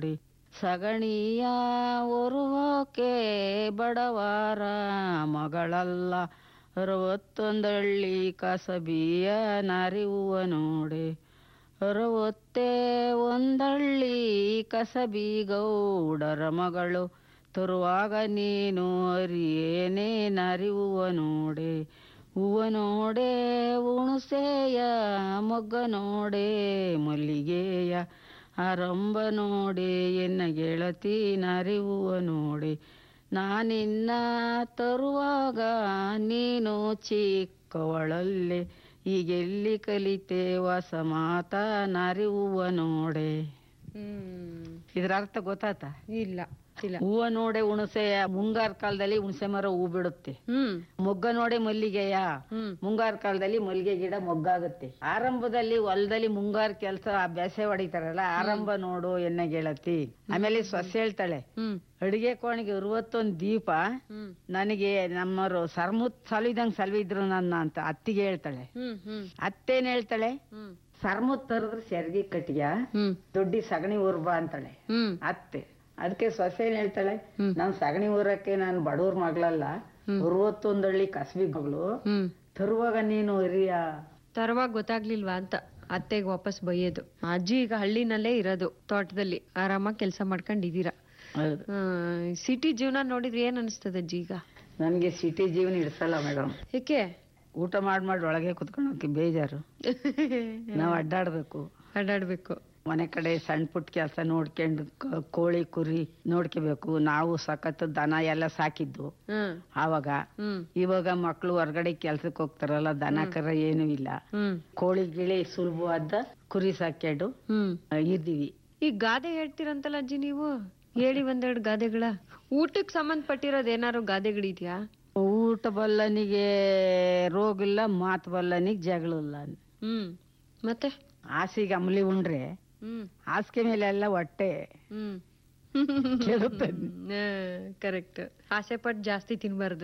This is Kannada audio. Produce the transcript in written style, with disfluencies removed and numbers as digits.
ನೋಡಿ. ಸಗಣಿಯ ಒರುವೋಕೆ ಬಡವಾರ ಮಗಳಲ್ಲ, 61 ಕಸಬಿಯ ನರಿಯುವ ನೋಡೆ. 61 ಕಸಬಿ ಗೌಡರ ಮಗಳು, ತರುವಾಗ ನೀನು ಅರಿಯೇನೆ ನರಿಯುವ ನೋಡೆ. ಹೂವ ನೋಡೆ ಹುಣಸೆಯ ಮೊಗ್ಗ ನೋಡೆ, ಮಲ್ಲಿಗೆಯ ಆರಂಭ ನೋಡೆ, ಎನ್ನ ಗೆಳತಿ ನರಿಯುವ ನೋಡೆ. ನಾನಿನ್ನ ತರುವಾಗ ನೀನು ಚಿಕ್ಕವಳಲ್ಲೆ, ಈಗೆಲ್ಲಿ ಕಲಿತೆ ಹೊಸ ಮಾತ ನರಿಯುವ ನೋಡೆ. ಇದ್ರ ಅರ್ಥ ಗೊತ್ತಾತ? ಇಲ್ಲ. ಹೂವ ನೋಡೆ ಹುಣಸೆಯ, ಮುಂಗಾರ ಕಾಲದಲ್ಲಿ ಹುಣಸೆ ಮರ ಹೂ ಬಿಡುತ್ತೆ. ಮೊಗ್ಗ ನೋಡೆ ಮಲ್ಲಿಗೆಯ, ಮುಂಗಾರ ಕಾಲದಲ್ಲಿ ಮಲ್ಲಿಗೆ ಗಿಡ ಮೊಗ್ಗಾಗುತ್ತೆ. ಆರಂಭದಲ್ಲಿ ಹೊಲದಲ್ಲಿ ಮುಂಗಾರ ಕೆಲಸ ಬೇಸೆ ಹೊಡಿತಾರಲ್ಲ, ಆರಂಭ ನೋಡು ಎನ್ನ ಗೆಳತಿ. ಆಮೇಲೆ ಸೊಸೆ ಹೇಳ್ತಾಳೆ, ಅಡಿಗೆ ಕೋಣೆಗೆ 61 ದೀಪ ನನಗೆ ನಮ್ಮರು ಸರ್ಮುತ್ ಸಲ್ವಿದಂಗ್ ಸಲ್ವಿದ್ರು ನನ್ನ ಅಂತ ಅತ್ತಿಗೆ ಹೇಳ್ತಾಳೆ. ಅತ್ತೇನ್ ಹೇಳ್ತಾಳೆ, ಸರ್ಮುತ್ ತರದ್ರೆ ಸೆರ್ಗಿ ಕಟ್ಟಿಯ ದೊಡ್ಡಿ ಸಗಣಿ ಊರ್ಬ ಅಂತಾಳೆ ಅತ್ತೆ. ಅದಕ್ಕೆ ಸೊಸೆ ಏನ್ ಹೇಳ್ತಾಳೆ, ನಾನ್ ಸಗಣಿ ಊರಕ್ಕೆ ನಾನು ಬಡವ್ರ ಮಗಳಲ್ಲ, 61 ಕಸಬಿ ಮಗಳು, ತರುವಾಗ ನೀನು ಹಿರಿಯ. ತರುವಾಗ ಗೊತ್ತಾಗ್ಲಿಲ್ವಾ ಅಂತ ಅತ್ತೆಗೆ ವಾಪಸ್ ಬೈಯೋದು. ಅಜ್ಜಿ ಈಗ ಹಳ್ಳಿನಲ್ಲೇ ಇರೋದು, ತೋಟದಲ್ಲಿ ಆರಾಮಾಗಿ ಕೆಲಸ ಮಾಡ್ಕೊಂಡಿದೀರಾ. ಸಿಟಿ ಜೀವನ ನೋಡಿದ್ರೆ ಏನ್ ಅನಿಸ್ತದ ಅಜ್ಜಿ ಈಗ? ನನ್ಗೆ ಸಿಟಿ ಜೀವನ ಇಡ್ಸಲ್ಲ ಮೇಡಮ್. ಏಕೆ? ಊಟ ಮಾಡಿ ಒಳಗೆ ಕುತ್ಕೊಳ್ಳೋಕೆ ಬೇಜಾರು. ನಾವ್ ಅಡ್ಡಾಡ್ಬೇಕು. ಮನೆ ಕಡೆ ಸಣ್ಣ ಪುಟ್ಟ ಕೆಲಸ ನೋಡ್ಕೊಂಡು, ಕೋಳಿ ಕುರಿ ನೋಡ್ಕೋಬೇಕು. ನಾವು ಸಖತ್ ದನ ಎಲ್ಲ ಸಾಕಿದ್ದು ಆವಾಗ. ಇವಾಗ ಮಕ್ಳು ಹೊರಗಡೆ ಕೆಲ್ಸಕ್ಕೆ ಹೋಗ್ತಾರಲ್ಲ, ದನ ಕರ ಏನು ಇಲ್ಲ. ಕೋಳಿ ಗಿಳಿ ಸುಲಭವಾದ ಕುರಿ ಸಾಕ್ಯಡು ಇದ್ದೀವಿ. ಈ ಗಾದೆ ಹೇಳ್ತೀರಂತಲ್ಲ ಅಜ್ಜಿ ನೀವು, ಹೇಳಿ ಒಂದೆರಡು ಗಾದೆಗಳ. ಊಟಕ್ಕೆ ಸಂಬಂಧಪಟ್ಟಿರೋದ್ ಏನಾರು ಗಾದೆಗಳಿದ್ಯಾ? ಊಟ ಬಲ್ಲನಿಗೆ ರೋಗ ಇಲ್ಲ, ಮಾತು ಬಲ್ಲನಿಗೆ ಜಗಳ ಇಲ್ಲ. ಮತ್ತೆ ಹಾಸಿಗೆ ಅಂಬ್ಲಿ ಉಂಡ್ರೆ ಹಾಸಿಗೆ ಮೇಲೆ ಎಲ್ಲ ಹೊಟ್ಟೆ ಕರೆಕ್ಟ್. ಆಸೆ ಪಟ್ಟು ಜಾಸ್ತಿ ತಿನ್ಬಾರ್ದು.